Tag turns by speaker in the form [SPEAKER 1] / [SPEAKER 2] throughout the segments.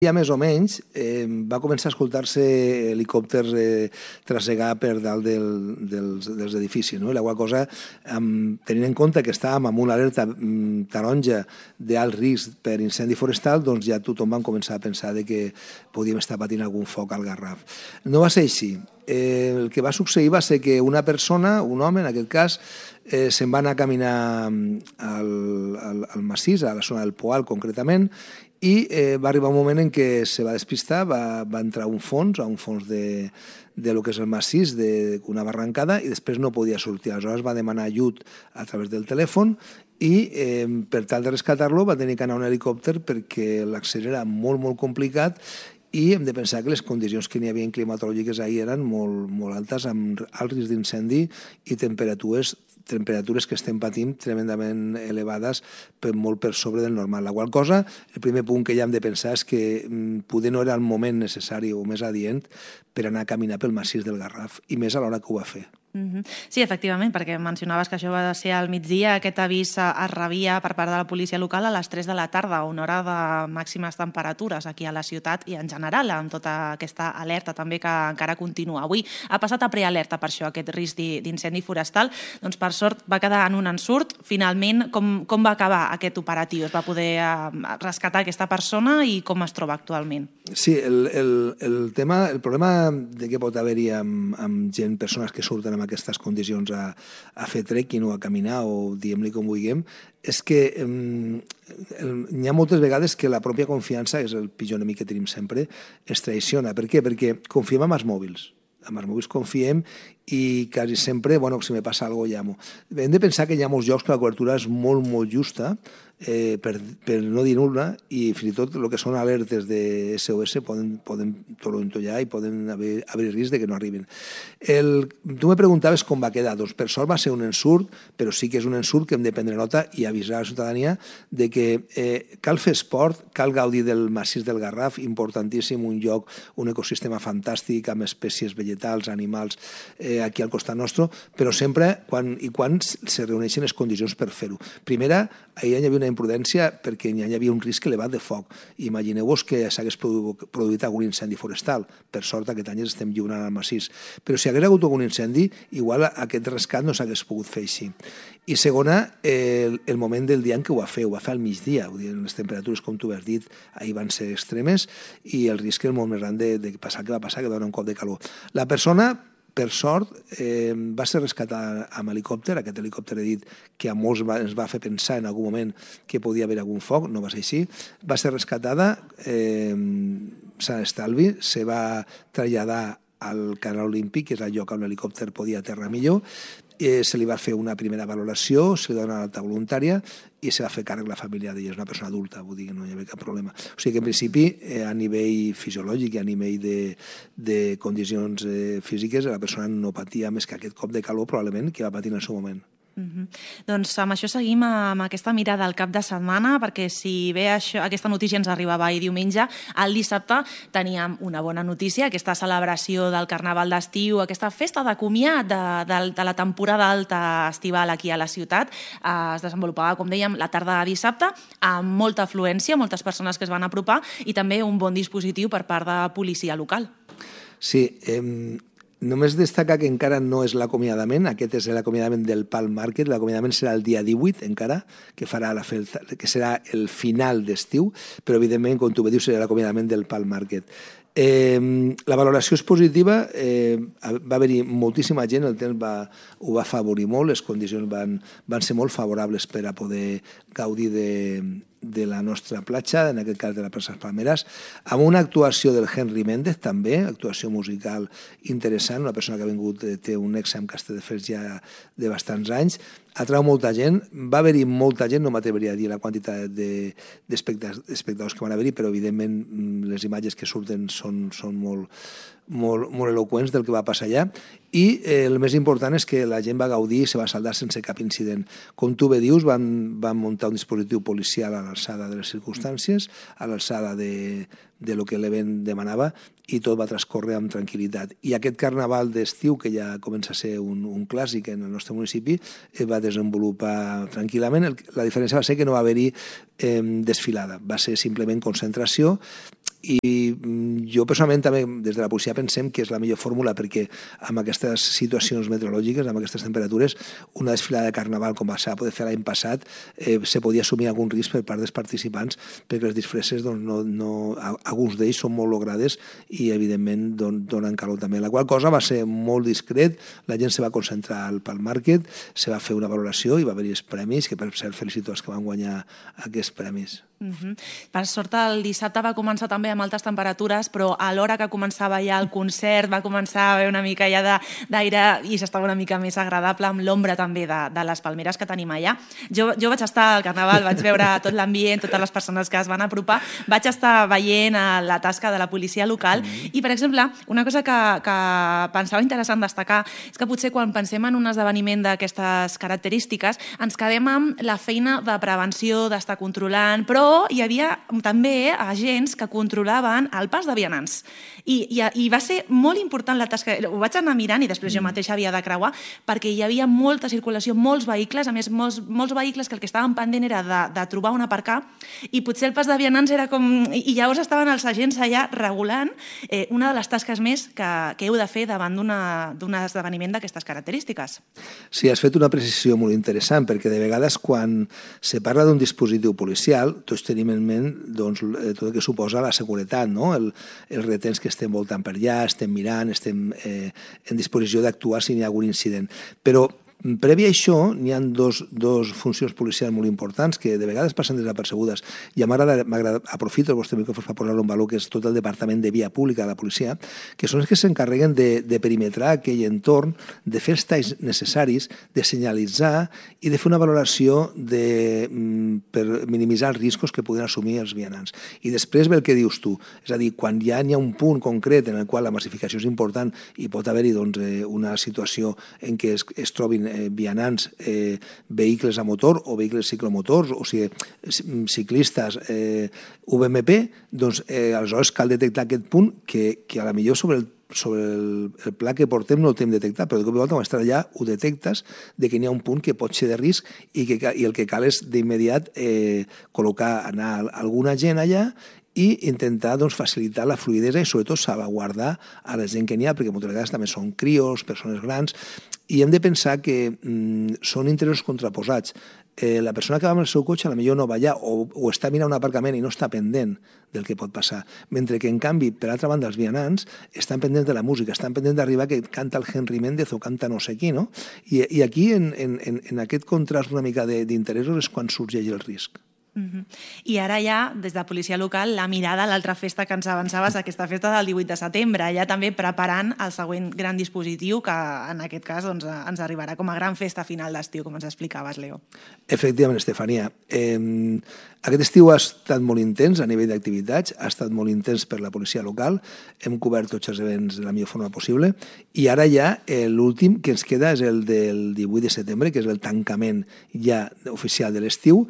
[SPEAKER 1] Ja més o menys va començar a escoltar-se helicòpters trassegar per dalt dels edificis, no? I la qual cosa, tenint en compte que estàvem amb una alerta taronja d'alt risc per incendi forestal, doncs ja tothom va començar a pensar que podíem estar patint algun foc al Garraf. No va ser així. El que va succeir va ser que una persona, un home en aquest cas, se'n va anar a caminar al massís, a la zona del Poal concretament, i va arribar un moment en què se va despistar, va entrar a un fons de lo que és el massís, d'una barrancada, i després no podia sortir. Aleshores va demanar ajut a través del telèfon i per tal de rescatar-lo va tenir que anar a un helicòpter perquè l'accés era molt, molt complicat i hem de pensar que les condicions que n'hi havia climatològiques ahir eren molt altes, amb alt risc d'incendi i temperatures que estem patint tremendament elevades, molt per sobre del normal. La qual cosa, el primer punt que ja hem de pensar és que poder no era el moment necessari o més adient per anar a caminar pel massís del Garraf, i més a l'hora que ho va fer.
[SPEAKER 2] Sí, efectivament, perquè mencionaves que això va ser al migdia. Aquest avís es rebia per part de la policia local a les 3 de la tarda, una hora de màximes temperatures aquí a la ciutat i en general, amb tota aquesta alerta també que encara continua. Avui ha passat a prealerta per això, aquest risc d'incendi forestal. Doncs per sort va quedar en un ensurt. Finalment, com va acabar aquest operatiu? Es va poder rescatar aquesta persona i com es troba actualment?
[SPEAKER 1] Sí, el problema de què pot haver-hi amb gent, persones que surten en aquestes condicions a fer trekking o a caminar o diguem-li com vulguem, és que n'hi ha moltes vegades que la pròpia confiança, és el pitjor enemic que tenim sempre, es traiciona. Per què? Perquè confiem en els mòbils. Amb els mòbils confiem i quasi sempre, si me passa alguna cosa, llamo. Hem de pensar que hi ha molts llocs que la cobertura és molt, molt justa, per no dir nul·la, i fins i tot el que són alertes de SOS poden tollar i poden haver risc que no arribin. Tu me preguntaves com va quedar. Doncs per sort va ser un ensurt, però sí que és un ensurt que hem de prendre nota i avisar a la ciutadania de que cal fer esport, cal gaudir del massís del Garraf, importantíssim, un lloc, un ecosistema fantàstic amb espècies vegetals, animals, aquí al costat nostre, però sempre quan se reuneixen les condicions per fer-ho. Primera, ahir hi havia una imprudència perquè hi havia un risc elevat de foc. Imagineu-vos que s'hagués produït algun incendi forestal. Per sort, aquest any estem lliurant al massís. Però si hagués hagut algun incendi, igual aquest rescat no s'hagués pogut fer així. I segona, el moment del dia en què ho va fer al migdia. Les temperatures, com tu has dit, ahir van ser extremes i el risc és molt més gran de passar que va passar, que dona un cop de calor. La persona, per sort, va ser rescatada amb helicòpter. Aquest helicòpter he dit que a molts ens va fer pensar en algun moment que podia haver algun foc, no va ser així. Va ser rescatada, Sant Estalvi, se va traslladar al Canal Olímpic, que és el lloc on l'helicòpter podia aterrar millor, se li va fer una primera valoració, se li dona l'alta voluntària i se va fer càrrec la família d'ella. És una persona adulta, vull dir que no hi havia cap problema. O sigui que en principi, a nivell fisiològic i a nivell de condicions físiques, la persona no patia més que aquest cop de calor probablement que va patir en el seu moment.
[SPEAKER 2] Doncs amb això seguim amb aquesta mirada al cap de setmana, perquè si bé aquesta notícia ens arribava ahir diumenge, el dissabte teníem una bona notícia, aquesta celebració del Carnaval d'estiu, aquesta festa de comiat de la temporada alta estival aquí a la ciutat. Es desenvolupava, com dèiem, la tarda de dissabte, amb molta afluència, moltes persones que es van apropar i també un bon dispositiu per part de policia local.
[SPEAKER 1] Sí, només destacar que encara no és l'acomiadament, aquest és l'acomiadament del Palm Market, l'acomiadament serà el dia 18 encara, que serà el final d'estiu, però evidentment, com tu bé dius, serà l'acomiadament del Palm Market. La valoració és positiva, va haver-hi moltíssima gent, el temps ho va afavorir molt, les condicions van ser molt favorables per a poder gaudir de la nostra platja, en aquest cas de la plaça Palmeres, amb una actuació del Henry Méndez també, actuació musical interessant, una persona que ha vingut, té un èxit amb Castelldefels ja de bastants anys, atrau molta gent, va haver-hi molta gent, no m'atreveria a dir la quantitat d'espectadors que van haver-hi, però evidentment les imatges que surten són molt eloqüents del que va passar allà, i el més important és que la gent va gaudir i se va saldar sense cap incident. Com tu bé dius, van muntar un dispositiu policial a l'alçada de les circumstàncies, a l'alçada de lo que l'event demanava, i tot va transcorrer amb tranquil·litat. I aquest carnaval d'estiu, que ja comença a ser un clàssic en el nostre municipi, es va desenvolupar tranquil·lament. La diferència va ser que no va haver-hi desfilada, va ser simplement concentració i jo personalment també des de la policia pensem que és la millor fórmula, perquè amb aquestes situacions meteorològiques, amb aquestes temperatures, una desfilada de carnaval com va ser poder fer l'any passat, se podia assumir algun risc per part dels participants, perquè les disfresses, alguns d'ells són molt logrades i evidentment donen calor també. La qual cosa va ser molt discret, la gent se va concentrar al Palm Market, se va fer una valoració i va haver-hi els premis, que per cert felicito els que van guanyar aquests premis.
[SPEAKER 2] Per sort el dissabte va començar també amb altes temperatures, però a l'hora que començava ja el concert va començar a haver una mica ja d'aire i s'estava una mica més agradable amb l'ombra també de les palmeres que tenim allà. Jo vaig estar al Carnaval, vaig veure tot l'ambient, totes les persones que es van apropar, vaig estar veient la tasca de la policia local i, per exemple, una cosa que pensava interessant destacar és que potser quan pensem en un esdeveniment d'aquestes característiques ens quedem amb la feina de prevenció, d'estar controlant, però hi havia també agents que controlaven el pas de vianants. I va ser molt important la tasca. Ho vaig anar mirant i després jo mateixa havia de creuar perquè hi havia molta circulació, molts vehicles, a més molts vehicles que el que estaven pendent era de trobar on aparcar i potser el pas de vianants era com... I llavors estaven els agents allà regulant una de les tasques més que heu de fer davant d'un esdeveniment d'aquestes característiques.
[SPEAKER 1] Sí, has fet una precisió molt interessant perquè de vegades quan se parla d'un dispositiu policial tots tenim en ment tot el que suposa la seguretat, els retens que estem voltant per allà, estem mirant, estem en disposició d'actuar si hi ha algun incident. Però previ a això, n'hi ha dos funcions policials molt importants que de vegades passen desapercebudes i aprofito el vostre micròfon per posar-lo en valor, que és tot el Departament de Via Pública de la policia, que són els que s'encarreguen de perimetrar aquell entorn, de fer els talls necessaris, de senyalitzar i de fer una valoració per minimitzar els riscos que puguin assumir els vianants. I després ve el que dius tu, és a dir, quan ja n'hi ha un punt concret en el qual la massificació és important i pot haver-hi una situació en què es trobin vianants, vehicles a motor o vehicles ciclomotors, o sigui, ciclistes VMP, doncs aleshores cal detectar aquest punt que a la millor sobre el pla que portem no el tenim detectat, però de cop i volta quan estàs allà ho detectes de que n'hi ha un punt que pot ser de risc i el que cal és d'immediat anar alguna gent allà i intentar facilitar la fluidesa i sobretot salvaguardar a la gent que n'hi ha, perquè moltes vegades també són crios, persones grans, i hem de pensar que són interessos contraposats. La persona que va amb el seu cotxe potser no va allà o està mirant un aparcament i no està pendent del que pot passar, mentre que en canvi, per altra banda, els vianants estan pendents de la música, estan pendents d'arribar que canta el Henry Méndez o canta no sé qui, no? I aquí, en aquest contrast una mica d'interessos és quan sorgeix el risc.
[SPEAKER 2] I ara ja, des de policia local, la mirada a l'altra festa que ens avançaves, aquesta festa del 18 de setembre, ja també preparant el següent gran dispositiu que en aquest cas ens arribarà com a gran festa final d'estiu, com ens explicaves, Leo.
[SPEAKER 1] Efectivament, Estefania. Aquest estiu ha estat molt intens a nivell d'activitats, ha estat molt intens per la policia local, hem cobert tots els events de la millor forma possible i ara ja l'últim que ens queda és el del 18 de setembre, que és el tancament ja oficial de l'estiu.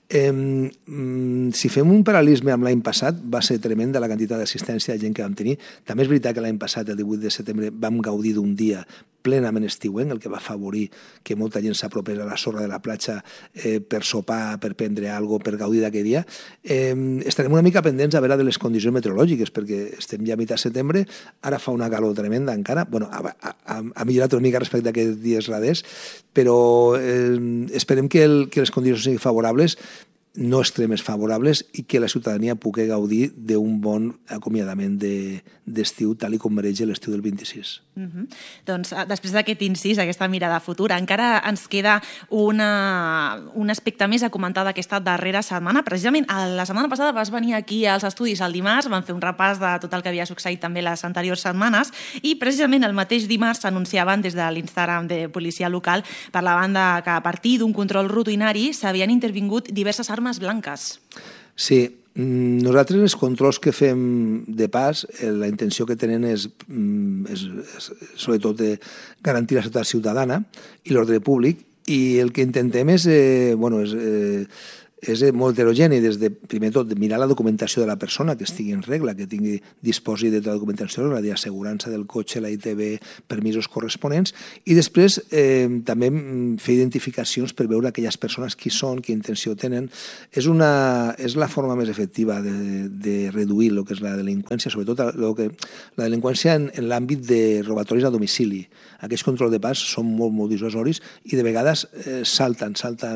[SPEAKER 1] Si fem un paral·lelisme amb l'any passat, va ser tremenda la quantitat d'assistència de gent que vam tenir. També és veritat que l'any passat, el 18 de setembre, vam gaudir d'un dia plenament estiuenc, el que va afavorir que molta gent s'apropés a la sorra de la platja per sopar, per prendre alguna cosa, per gaudir d'aquell dia. Estarem una mica pendents a veure de les condicions meteorològiques, perquè estem ja a mitjà setembre, ara fa una calor tremenda encara, ha millorat una mica respecte a aquests dies raders, però esperem que les condicions siguin favorables, no extremes favorables, i que la ciutadania pugui gaudir d'un bon acomiadament d'estiu, tal com mereix l'estiu del 26.
[SPEAKER 2] Doncs després d'aquest incís, aquesta mirada futura, encara ens queda un aspecte més a comentar d'aquesta darrera setmana. Precisament la setmana passada vas venir aquí als estudis el dimarts, vam fer un repàs de tot el que havia succeït també les anteriors setmanes i precisament el mateix dimarts s'anunciaven des de l'Instagram de policia local per la banda que a partir d'un control rutinari s'havien intervingut diverses armes blanques.
[SPEAKER 1] Sí, nosaltres els controls que fem de pas, la intenció que tenen és sobretot garantir la seguretat ciutadana i l'ordre públic, i el que intentem és és molt heterogeni, des de, primer tot, mirar la documentació de la persona, que estigui en regla, que disposi de tota la documentació, la d'assegurança del cotxe, la ITV, permisos corresponents, i després també fer identificacions per veure aquelles persones qui són, quina intenció tenen. És la forma més efectiva de reduir el que és la delinqüència, sobretot la delinqüència en l'àmbit de robatoris a domicili. Aquests controls de pas són molt dissuasoris i de vegades salten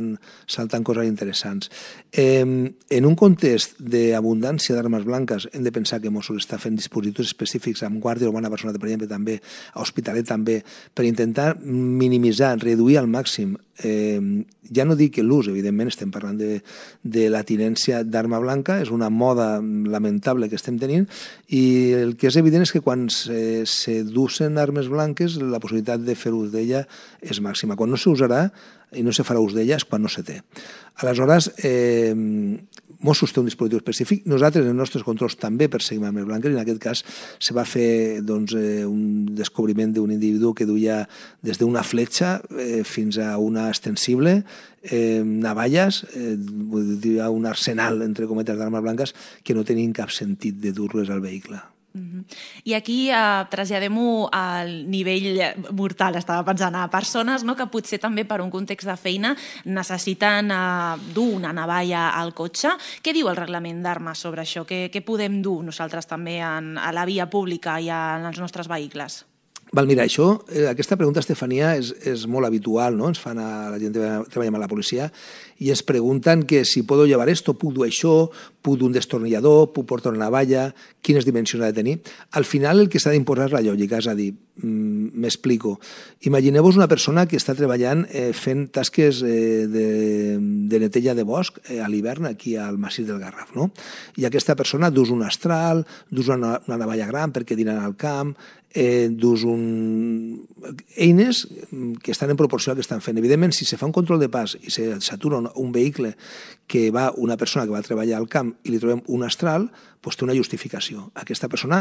[SPEAKER 1] coses interessants. En un context d'abundància d'armes blanques hem de pensar que Mossos està fent dispositius específics amb Guàrdia Urbana Personal, per exemple, també, a Hospitalet també, per intentar minimitzar, reduir al màxim, ja no dic l'ús, evidentment estem parlant de la tinència d'arma blanca, és una moda lamentable que estem tenint, i el que és evident és que quan s'usen armes blanques la possibilitat de fer ús d'ella és màxima. Quan no s'usarà i no se farà ús d'ella és quan no se té. Aleshores, Mossos té un dispositiu específic, nosaltres en els nostres controls també perseguim armes blanques, i en aquest cas se va fer un descobriment d'un individu que duia des d'una fletxa fins a una extensible, navalles, un arsenal, entre cometes, d'armes blanques que no tenien cap sentit de dur-les al vehicle.
[SPEAKER 2] I aquí traslladem-ho al nivell mortal, estava pensant, a persones que potser també per un context de feina necessiten dur una navalla al cotxe. Què diu el reglament d'armes sobre això? Què podem dur nosaltres també a la via pública i en els nostres vehicles?
[SPEAKER 1] Val, mira, aquesta pregunta, Estefania, és molt habitual, no? Ens fan a la gent que treballa a la policia i ens pregunten que si puedo llevar esto, puc dur això, puc dur un destornillador, puc portar una navalla, quines dimensions ha de tenir. Al final el que s'ha d'imposar és la lògica, és a dir, m'explico. Imagineu-vos una persona que està treballant fent tasques de neteja de bosc a l'hivern aquí al massís del Garraf, no? I aquesta persona dus un astral, dus una navalla gran perquè diran al camp, dus eines que estan en proporció al que estan fent. Evidentment, si se fa un control de pas i s'atura un vehicle que va una persona que va treballar al camp i li trobem un astral, doncs té una justificació. Aquesta persona,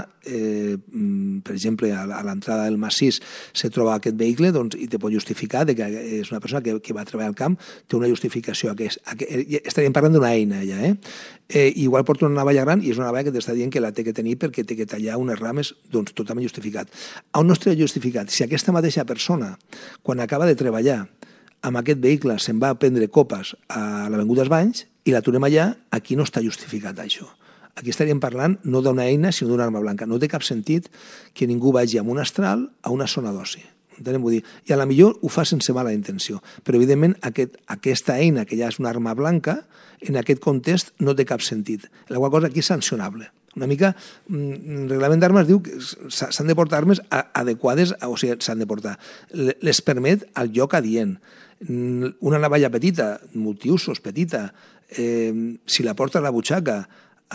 [SPEAKER 1] per exemple, a l'entrada del massís se troba aquest vehicle i te pot justificar que és una persona que va treballar al camp, té una justificació. Estaríem parlant d'una eina, ja. Igual porta una navalla gran i és una navalla que t'està dient que la té que tenir perquè té que tallar unes rames, doncs totalment justificat. On no estaria justificat? Si aquesta mateixa persona, quan acaba de treballar amb aquest vehicle, se'n va a prendre copes a l'Avinguda Banys i l'aturem allà, aquí no està justificat això. Aquí estaríem parlant no d'una eina, sinó d'una arma blanca. No té cap sentit que ningú vagi amb un astral a una zona d'oci. Vull dir, i a la millor ho fa sense mala intenció, però evidentment aquesta eina, que ja és una arma blanca, en aquest context no té cap sentit. La qual cosa aquí és sancionable. Una mica, el reglament d'armes diu que s'han de portar armes adequades, o sigui, s'han de portar. Les permet al lloc adient. Una navalla petita, multiusos, petita, si la porta a la butxaca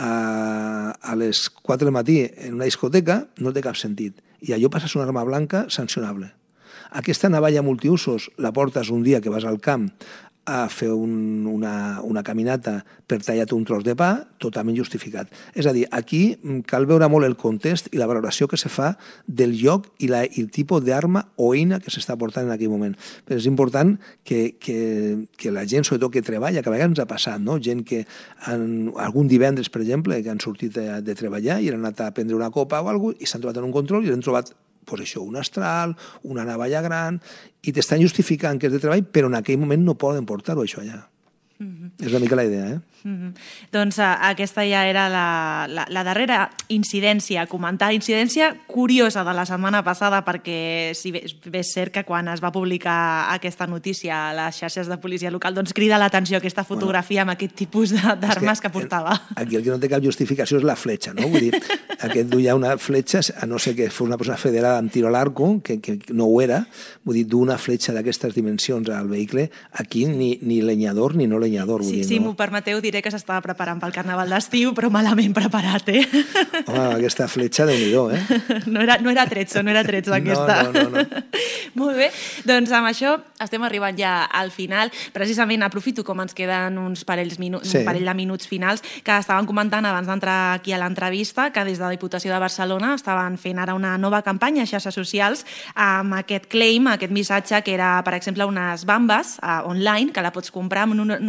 [SPEAKER 1] a les 4 del matí en una discoteca, no té cap sentit. I allò passa a ser una arma blanca sancionable. Aquesta navalla multiusos la portes un dia que vas al camp a fer una caminata per tallar un tros de pa, totalment justificat. És a dir, aquí cal veure molt el context i la valoració que se fa del lloc i el tipus d'arma o eina que s'està portant en aquell moment. Però és important que la gent, sobretot que treballa, que a vegades ens ha passat, no? Gent que algun divendres, per exemple, que han sortit de treballar i han anat a prendre una copa o alguna cosa i s'han trobat en un control i han trobat un astral, una navalla gran, i t'estan justificant que és de treball, però en aquell moment no poden portar-ho això allà. És una mica la idea,
[SPEAKER 2] Doncs aquesta ja era la darrera incidència, incidència curiosa de la setmana passada, perquè si bé és cert que quan es va publicar aquesta notícia a les xarxes de policia local, doncs crida l'atenció aquesta fotografia amb aquest tipus d'armes que portava.
[SPEAKER 1] Aquí el que no té cap justificació és la fletxa, no? Vull dir, aquest duia una fletxa, a no ser que fos una persona federada amb tiro a l'arco, que no ho era, vull dir, dur una fletxa d'aquestes dimensions al vehicle, aquí ni lenyador ni no lenyador.
[SPEAKER 2] Si m'ho permeteu, diré que s'estava preparant pel carnaval d'estiu, però malament preparat,
[SPEAKER 1] Home, aquesta fletxa, Déu-n'hi-do,
[SPEAKER 2] No era tretzo aquesta.
[SPEAKER 1] No.
[SPEAKER 2] Molt bé, doncs amb això estem arribant ja al final. Precisament aprofito com ens queden un parell de minuts finals, que estaven comentant abans d'entrar aquí a l'entrevista que des de la Diputació de Barcelona estaven fent ara una nova campanya a xarxes socials amb aquest claim, aquest missatge que era, per exemple, unes bambes online, que la pots comprar amb un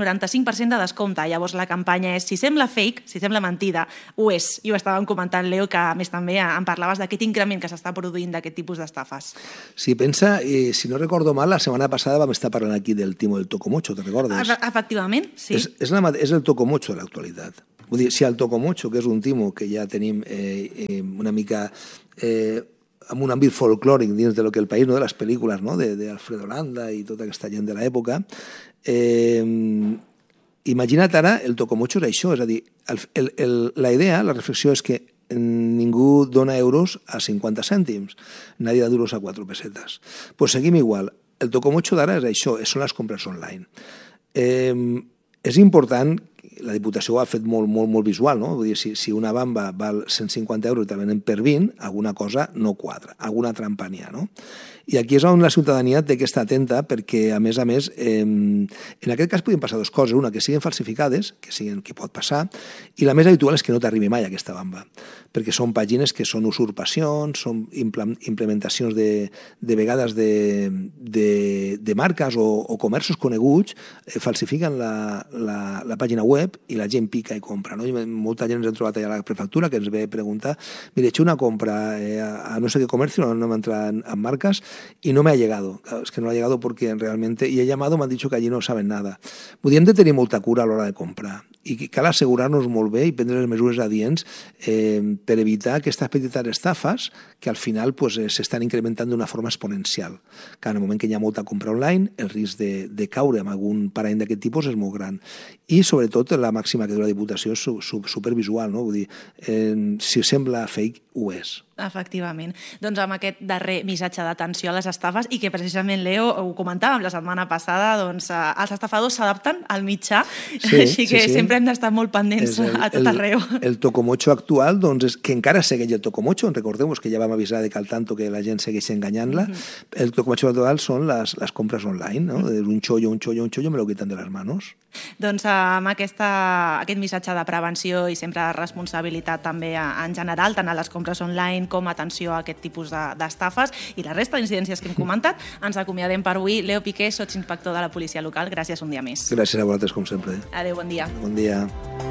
[SPEAKER 2] 95% de descompte. Llavors la campanya és, si sembla fake, si sembla mentida, ho és. I ho estàvem comentant, Leo, que a més també em parlaves d'aquest increment que s'està produint d'aquest tipus d'estafes.
[SPEAKER 1] Sí, pensa, si no recordo mal, la setmana passada vam estar parlant aquí del timo del tocomocho, te'n recordes?
[SPEAKER 2] Efectivament, sí.
[SPEAKER 1] És el tocomocho de l'actualitat. Vull dir, si el tocomocho, que és un timo que ja tenim una mica amb un àmbit folclòric dins de lo que el país, de les pel·lícules d'Alfredo Landa i tota aquesta gent de l'època, imagina't ara, el tocomocho és això, és a dir, la idea, la reflexió és que ningú dona euros a 50 cèntims, nadie da duros a 4 pesetes. Pues seguim igual. El tocomocho d'ara és això, són les compres online. És important, la Diputació ho ha fet molt visual, no? Vull dir, si una bamba val 150 euros i te venen per 20, alguna cosa no quadra, alguna trampa n'hi ha, no? I aquí és on la ciutadania té que estar atenta perquè, a més, en aquest cas podien passar dues coses. Una, que siguin falsificades, que pot passar, i la més habitual és que no t'arribi mai aquesta bamba, perquè són pàgines que són usurpacions, són implementacions de vegades de marques o comerços coneguts, falsifiquen la pàgina web i la gent pica i compra. Molta gent ens hem trobat allà a la prefectura que ens ve a preguntar, mire, he hecho una compra a no sé qué comercio, no me entran en marcas, y no me ha llegado. Claro, es que no ha llegado porque realmente... Y he llamado, me han dicho que allí no saben nada. Hem de tenir molta cura a l'hora de comprar i cal assegurar-nos molt bé i prendre les mesures adients per evitar aquestes petites estafes que al final s'estan incrementant d'una forma exponencial. Que en el moment que hi ha molta compra online, el risc de caure en algun parany d'aquest tipus és molt gran. I, sobretot, la màxima que diu la Diputació és supervisual, no? Vull dir, si sembla fake, ho és.
[SPEAKER 2] Efectivament. Doncs amb aquest darrer missatge d'atenció a les estafes i que precisament, Leo, ho comentàvem la setmana passada, doncs els estafadors s'adapten al mitjà, així que sempre hem d'estar molt pendents a tot arreu.
[SPEAKER 1] El tocomocho actual, doncs, és que encara segueix el tocomocho, recordem-vos que ja vam avisar de cal tanto que la gent segueix enganyant-la. El tocomocho actual són les compres online, no? Un chollo, me lo quitan de les manos.
[SPEAKER 2] Doncs amb aquest missatge de prevenció i sempre de responsabilitat també en general, tant a les compres online com atenció a aquest tipus d'estafes i la resta d'incidències que hem comentat, ens acomiadem per avui. Leo Piqué, sotsinspector de la policia local, gràcies un dia més.
[SPEAKER 1] Gràcies a vosaltres, com sempre.
[SPEAKER 2] Adéu, bon dia.
[SPEAKER 1] Bon dia.